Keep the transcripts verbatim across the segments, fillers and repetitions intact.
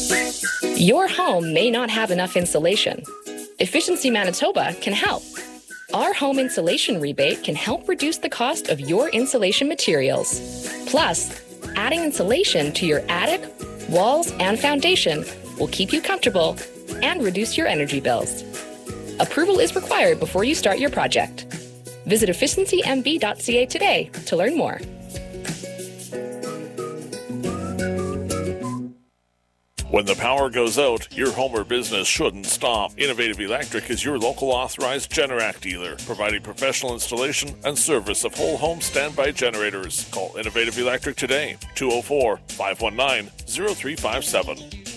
Your home may not have enough insulation. Efficiency Manitoba can help. Our home insulation rebate can help reduce the cost of your insulation materials. Plus, adding insulation to your attic, walls, and foundation will keep you comfortable and reduce your energy bills. Approval is required before you start your project. Visit efficiency m b dot c a today to learn more. When the power goes out, your home or business shouldn't stop. Innovative Electric is your local authorized Generac dealer, providing professional installation and service of whole home standby generators. Call Innovative Electric today, two oh four, five one nine, oh three five seven.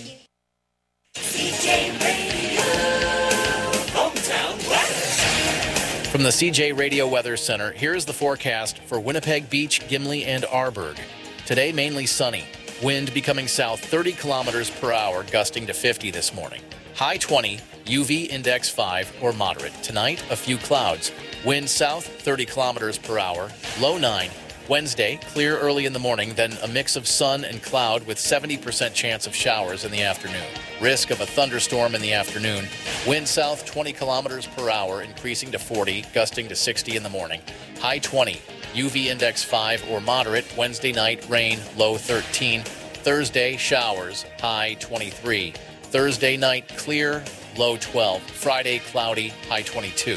C J Radio, Hometown Weather. From the C J Radio Weather Center, here is the forecast for Winnipeg Beach, Gimli, and Arborg. Today, mainly sunny. Wind becoming south thirty kilometers per hour, gusting to fifty this morning. High twenty, U V index five or moderate. Tonight, a few clouds. Wind south thirty kilometers per hour, low nine. Wednesday, clear early in the morning, then a mix of sun and cloud with seventy percent chance of showers in the afternoon. Risk of a thunderstorm in the afternoon. Wind south twenty kilometers per hour, increasing to forty, gusting to sixty in the morning. High twenty. U V index five or moderate. Wednesday night, rain, low thirteen. Thursday, showers, high twenty-three. Thursday night, clear, low twelve. Friday, cloudy, high twenty-two.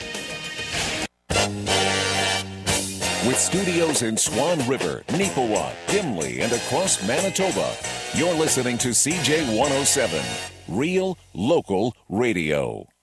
With studios in Swan River, Neepawa, Gimli, and across Manitoba, you're listening to C J one oh seven, Real Local Radio.